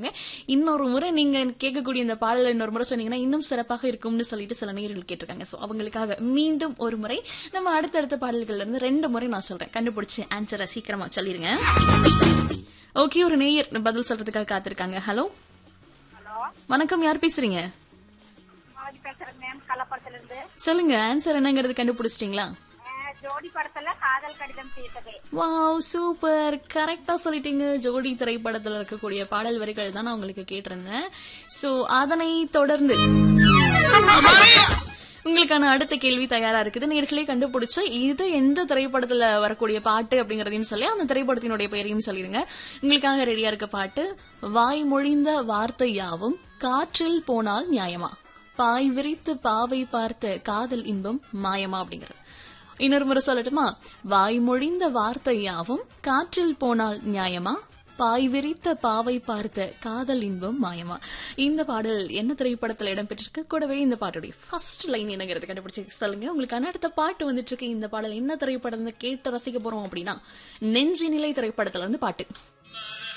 சொல்லியிருக்காங்க. இன்னொரு முறை நீங்க கேட்கக்கூடிய இந்த பாடல இன்னொரு முறை சொன்னீங்கன்னா இன்னும் சிறப்பாக இருக்கும்னு சொல்லிட்டு சில நேயர்கள் கேட்டிருக்காங்க. சோ அவங்களுக்காக மீண்டும் ஒரு முறை நம்ம அடுத்தடுத்த பாடல்கள்ல இருந்து 2 முறை நான் சொல்றேன். கண்டுபிடிச்சு ஆன்சரை சீக்கிரமா சொல்லிருங்க. ஓகே, ஒரு நேயர் பதில் சொல்றதுக்காக காத்திருக்காங்க. ஹலோ, வணக்கம், யார் பேசுறீங்க? சொல்லுங்க, ஆன்சர் என்னங்கிறது கண்டுபிடிச்சிட்டீங்களா? ஜோடி படத்துல காதல் கடிதம் தீர்த்ததே. வாவ், சூப்பர், கரெக்டா சொல்லிட்டீங்க. ஜோடி திரைப்படத்துல இருக்கக்கூடிய பாடல் வரிகள் தான் நான் உங்களுக்கு கேட்டிருந்தேன். சோ அதனை தொடர்ந்து உங்களுக்கான அடுத்த கேள்வி தயாரா இருக்குது. நேர்களே கண்டுபிடிச்சு இது எந்த திரைப்படத்துல வரக்கூடிய பாட்டு அப்படிங்கறதையும் சொல்லி அந்த திரைப்படத்தினுடைய பெயரையும் சொல்லிருங்க. உங்களுக்காக ரெடியா இருக்க பாட்டு வாய் மொழிந்த வார்த்தை யாவும் காற்றில் போனால் நியாயமா, பாய் விரித்து பாவை பார்த்த காதல் இன்பம் மாயமா அப்படிங்கிறது. இன்னொரு முறை சொல்லட்டுமா? வாய் மொழிந்த வார்த்தை யாவும் காற்றில் போனால் நியாயமா, பாய் விரித்த பாவை பார்த்த காதல் இன்பம் மாயமா. இந்த பாடல் என்ன திரைப்படத்துல இடம்பெற்றிருக்கு, கூடவே இந்த பாட்டுடைய ஃபர்ஸ்ட் லைன் என்னங்கிறது கண்டுபிடிச்சு சொல்லுங்க. உங்களுக்கான அடுத்த பாட்டு வந்துட்டு இருக்கு. இந்த பாடல் என்ன திரைப்படம் கேட்டு ரசிக்க போறோம் அப்படின்னா நெஞ்சினிலை திரைப்படத்துல இருந்து பாட்டு.